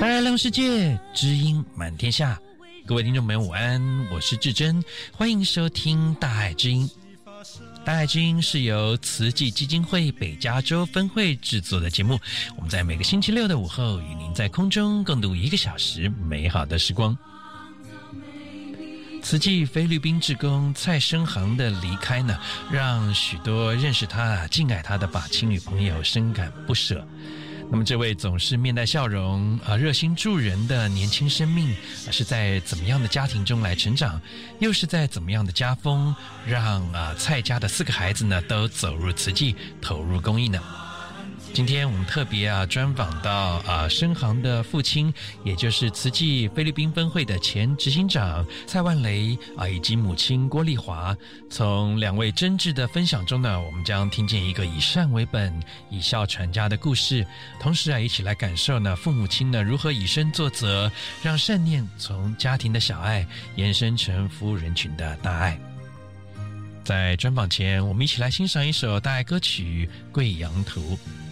大爱亮世界，知音满天下。各位听众朋友午安，我是志珍，欢迎收听大爱知音。大爱知音是由慈济基金会北加州分会制作的节目，我们在每个星期六的午后与您在空中共度1个小时美好的时光。慈济菲律宾志工蔡生航的离开呢，让许多认识他、敬爱他的把亲女朋友深感不舍。那么这位总是面带笑容、热心助人的年轻生命，是在怎么样的家庭中来成长，又是在怎么样的家风，让蔡家的4个孩子呢都走入慈济，投入公益呢？今天我们特别专访到生航的父亲，也就是慈济菲律宾分会的前执行长蔡万雷以及母亲郭丽华。从2位真挚的分享中呢，我们将听见一个以善为本、以孝传家的故事，同时一起来感受呢父母亲呢如何以身作则，让善念从家庭的小爱延伸成服务人群的大爱。在专访前，我们一起来欣赏一首大爱歌曲《贵阳图》。